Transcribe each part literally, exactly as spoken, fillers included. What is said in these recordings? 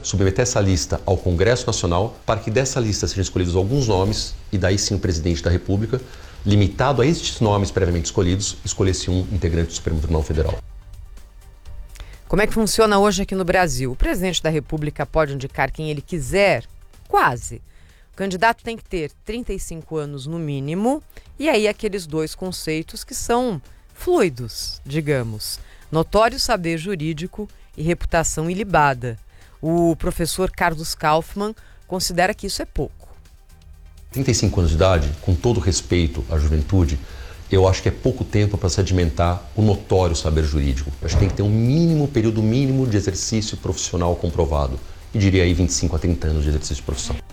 submeter essa lista ao Congresso Nacional para que dessa lista sejam escolhidos alguns nomes e daí sim o presidente da República, limitado a estes nomes previamente escolhidos, escolhesse um integrante do Supremo Tribunal Federal. Como é que funciona hoje aqui no Brasil? O presidente da República pode indicar quem ele quiser? Quase. O candidato tem que ter trinta e cinco anos no mínimo e aí aqueles dois conceitos que são fluidos, digamos. Notório saber jurídico e reputação ilibada. O professor Carlos Kaufmann considera que isso é pouco. trinta e cinco anos de idade, com todo respeito à juventude, eu acho que é pouco tempo para sedimentar o notório saber jurídico. Eu acho que tem que ter um mínimo, período mínimo de exercício profissional comprovado. E diria aí vinte e cinco a trinta anos de exercício profissional.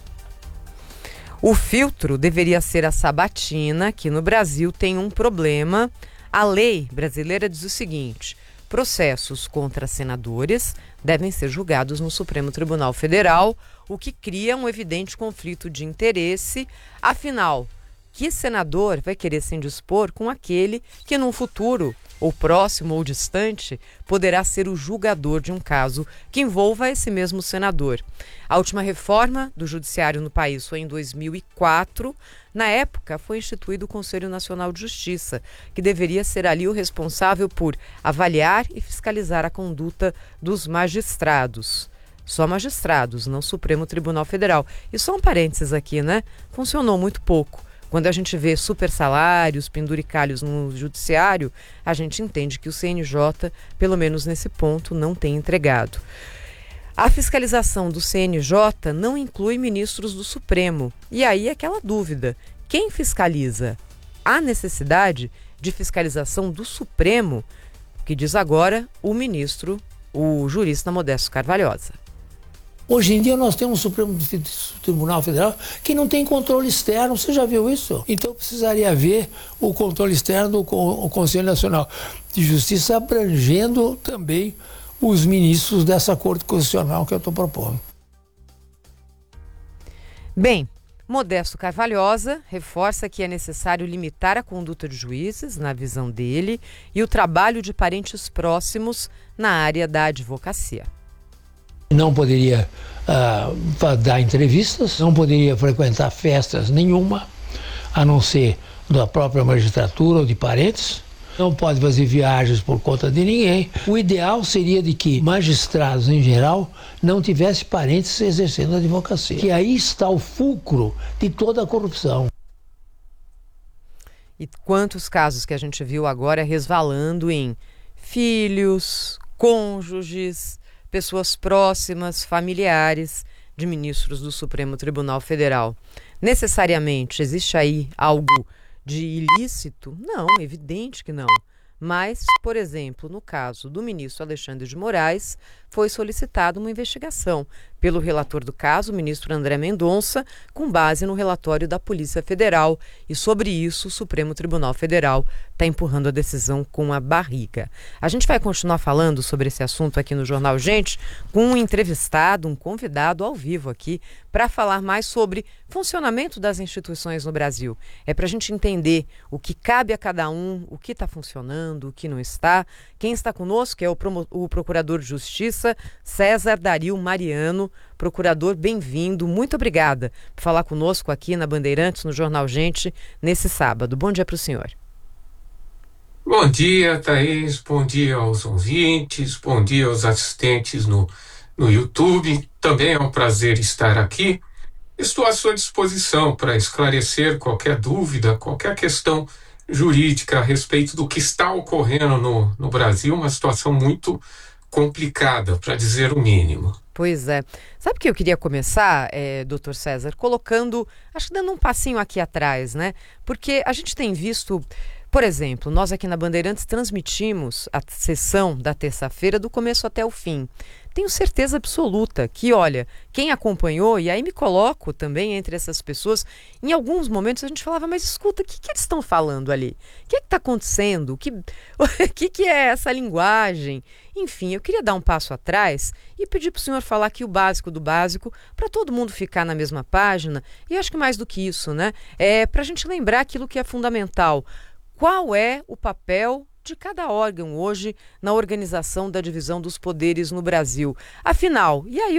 O filtro deveria ser a sabatina, que no Brasil tem um problema. A lei brasileira diz o seguinte: processos contra senadores devem ser julgados no Supremo Tribunal Federal, o que cria um evidente conflito de interesse. Afinal, que senador vai querer se indispor com aquele que num futuro, ou próximo ou distante, poderá ser o julgador de um caso que envolva esse mesmo senador? A última reforma do judiciário no país foi em dois mil e quatro. Na época, foi instituído o Conselho Nacional de Justiça, que deveria ser ali o responsável por avaliar e fiscalizar a conduta dos magistrados. Só magistrados, não Supremo Tribunal Federal. E só um parênteses aqui, né? Funcionou muito pouco. Quando a gente vê super salários, penduricalhos no judiciário, a gente entende que o C N J, pelo menos nesse ponto, não tem entregado. A fiscalização do C N J não inclui ministros do Supremo. E aí aquela dúvida: quem fiscaliza? Há necessidade de fiscalização do Supremo? Que diz agora o ministro, o jurista Modesto Carvalhosa. Hoje em dia nós temos o Supremo Tribunal Federal que não tem controle externo, você já viu isso? Então precisaria haver o controle externo do Conselho Nacional de Justiça abrangendo também os ministros dessa Corte Constitucional que eu estou propondo. Bem, Modesto Carvalhosa reforça que é necessário limitar a conduta de juízes, na visão dele, e o trabalho de parentes próximos na área da advocacia. Não poderia uh, dar entrevistas, não poderia frequentar festas nenhuma, a não ser da própria magistratura ou de parentes. Não pode fazer viagens por conta de ninguém. O ideal seria de que magistrados, em geral, não tivessem parentes exercendo a advocacia. Que aí está o fulcro de toda a corrupção. E quantos casos que a gente viu agora resvalando em filhos, cônjuges, pessoas próximas, familiares de ministros do Supremo Tribunal Federal. Necessariamente existe aí algo de ilícito? Não, evidente que não. Mas, por exemplo, no caso do ministro Alexandre de Moraes, foi solicitada uma investigação pelo relator do caso, o ministro André Mendonça, com base no relatório da Polícia Federal. E sobre isso, o Supremo Tribunal Federal está empurrando a decisão com a barriga. A gente vai continuar falando sobre esse assunto aqui no Jornal Gente, com um entrevistado, um convidado ao vivo aqui, para falar mais sobre funcionamento das instituições no Brasil. É para a gente entender o que cabe a cada um, o que está funcionando, o que não está. Quem está conosco é o, promo- o Procurador de Justiça, César Dario Mariano. Procurador, bem-vindo. Muito obrigada por falar conosco aqui na Bandeirantes, no Jornal Gente, nesse sábado. Bom dia para o senhor. Bom dia, Thaís. Bom dia aos ouvintes. Bom dia aos assistentes no, no YouTube. Também é um prazer estar aqui. Estou à sua disposição para esclarecer qualquer dúvida, qualquer questão jurídica a respeito do que está ocorrendo no, no Brasil, uma situação muito complicada, para dizer o mínimo. Pois é. Sabe que eu queria começar, é, doutor César, colocando, acho que dando um passinho aqui atrás, né? Porque a gente tem visto, por exemplo, nós aqui na Bandeirantes transmitimos a sessão da terça-feira do começo até o fim. Tenho certeza absoluta que, olha, quem acompanhou, e aí me coloco também entre essas pessoas, em alguns momentos a gente falava, mas escuta, o que, que eles estão falando ali? O que está acontecendo? O que, o que, que é essa linguagem? Enfim, eu queria dar um passo atrás e pedir para o senhor falar aqui o básico do básico, para todo mundo ficar na mesma página, e acho que mais do que isso, né? É para a gente lembrar aquilo que é fundamental. Qual é o papel de cada órgão hoje na organização da divisão dos poderes no Brasil? Afinal, e aí